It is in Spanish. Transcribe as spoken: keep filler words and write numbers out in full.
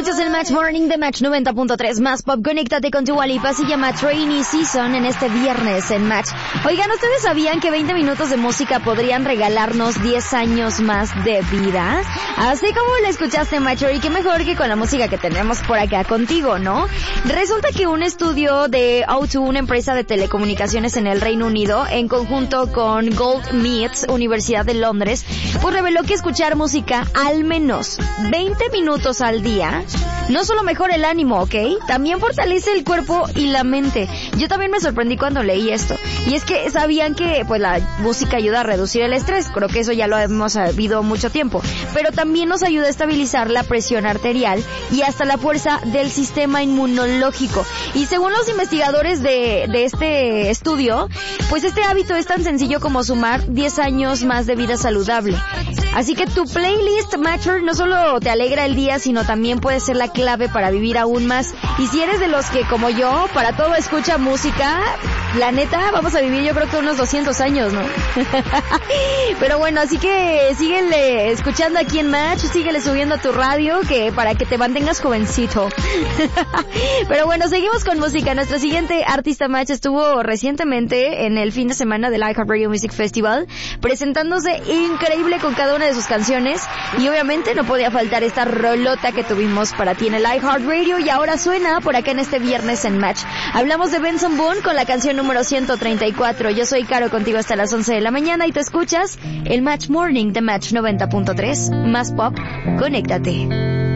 Escuchas el Match Morning de Match noventa punto tres más pop. Conéctate con Dua Lipa. Se llama Rainy Season en este viernes en Match. Oigan, ¿ustedes sabían que veinte minutos de música podrían regalarnos diez años más de vida? Así como la escuchaste, Matcher, y qué mejor que con la música que tenemos por acá contigo, ¿no? Resulta que un estudio de O dos, una empresa de telecomunicaciones en el Reino Unido, en conjunto con Goldsmiths, Universidad de Londres, pues reveló que escuchar música al menos veinte minutos al día no solo mejora el ánimo, ¿ok? También fortalece el cuerpo y la mente. Yo también me sorprendí cuando leí esto. Y es que sabían que pues la música ayuda a reducir el estrés. Creo que eso ya lo hemos sabido mucho tiempo. Pero también nos ayuda a estabilizar la presión arterial y hasta la fuerza del sistema inmunológico. Y según los investigadores de, de este estudio, pues este hábito es tan sencillo como sumar diez años más de vida saludable. Así que tu playlist, Matcher, no solo te alegra el día, sino también puede ser la clave para vivir aún más. Y si eres de los que, como yo, para todo escucha música, la neta, vamos a vivir yo creo que unos doscientos años, ¿no? Pero bueno, así que síguele escuchando aquí en Match, síguele subiendo a tu radio que para que te mantengas jovencito. Pero bueno, seguimos con música. Nuestra siguiente artista, Match, estuvo recientemente en el fin de semana del iHeartRadio Music Festival, presentándose increíble con cada una de sus canciones, y obviamente no podía faltar esta rolota que tuvimos para ti en el iHeartRadio, y ahora suena por acá en este viernes en Match. Hablamos de Benson Boone con la canción número ciento treinta y cuatro. Yo soy Caro, contigo hasta las once de la mañana, y te escuchas el Match Morning de Match noventa punto tres, más pop. Conéctate.